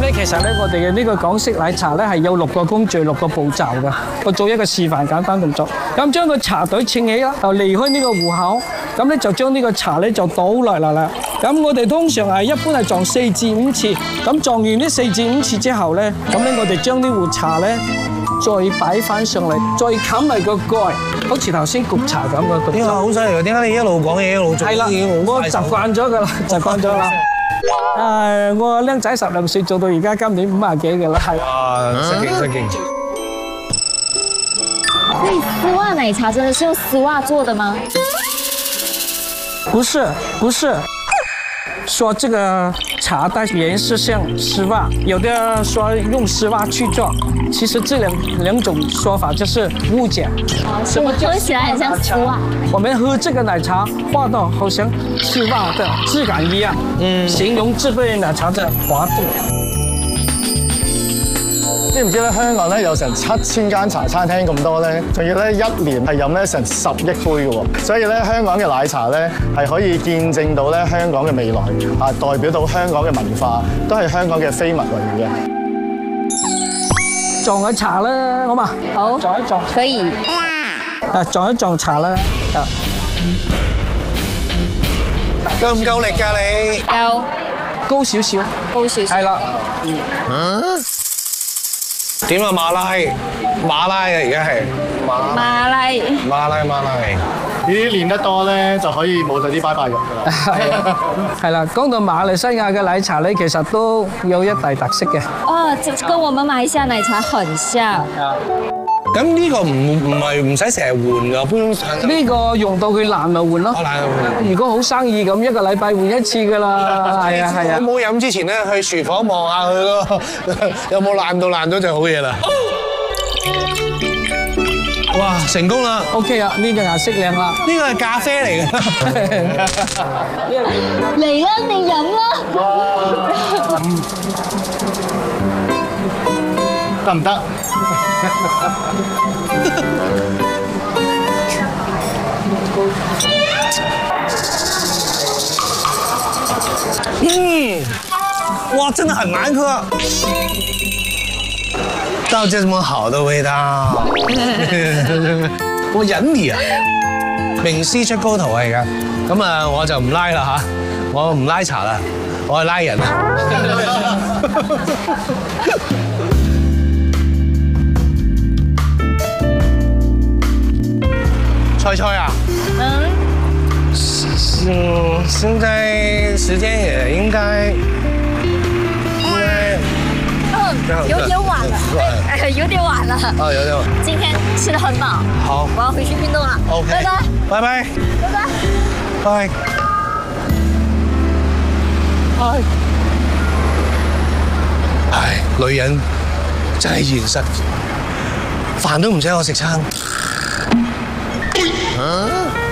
咧，其實咧，我哋嘅呢個港式奶茶咧係有6個工序、6個步驟嘅。我做一個示範簡單動作。咁將個茶袋稱起啦，就離開呢個壺口。咁咧就將呢個茶咧就倒落嚟啦。咁我哋通常係一般係撞4至5次。咁撞完呢4至5次之後咧，咁咧我哋將呢壺茶咧再擺翻上嚟，再冚埋個蓋，好似頭先焗茶咁嘅。 呢個好犀利喎！點解你一路講嘢一路做？ 係啦，我習慣咗㗎啦，習慣咗啦。我僆仔12歲做到而家，今年50幾嘅啦，係。 哇，失敬。 所以絲襪奶茶真的是用絲襪做的嗎？ 不是，說這個茶的顏色像絲襪，有的說用絲襪去做，其實這兩種說法就是誤解。 所以喝起來很像絲襪。 我們喝這個奶茶畫到好像絲襪的質感一樣，形容這杯奶茶的滑度。 知唔知咧？香港咧有成7000間茶餐廳咁多咧，仲要咧1年係飲咧成10億杯嘅喎，所以咧香港嘅奶茶咧係可以見證到咧香港嘅未來，代表到香港嘅文化，都係香港嘅非物嚟嘅。 撞下茶啦，好嘛？ 好， 撞一撞， 可以。 撞一撞茶啦。 夠唔夠力㗎你？ 夠。 高少少。係啦。 點啊馬拉啊，而家係馬拉。 呢啲練得多咧，就可以冇咗啲拜拜肉㗎啦。 係啦，講到馬來西亞嘅奶茶咧，其實都有一大特色嘅。 哦，就跟我們馬來西亞奶茶很像。 咁呢個唔係唔使成日換㗎，搬呢個用到佢爛咪換咯。如果好生意咁，1個禮拜換1次㗎啦。係啊。 我冇飲之前咧，去廚房望下佢咯，有冇爛咗就好嘢啦。哇，成功啦 ！OK 啊，呢個顏色靚啦。 呢個係咖啡嚟嘅。 嚟啦，你飲啦。 得唔得？ 哇，真的很難喝。到這麼好的味道，我忍你啊！名師出高徒啊，而家咁啊，我就唔拉啦嚇，我唔拉茶啦，我係拉人啊！菜啊，現在時間也應該。 有點晚了，有點晚了。 哦，有點晚。 今天吃得很飽。好，我要回去運動了。OK。拜拜。 拜拜。 拜拜。 拜。唉，女人真係現實，飯都唔使我食餐。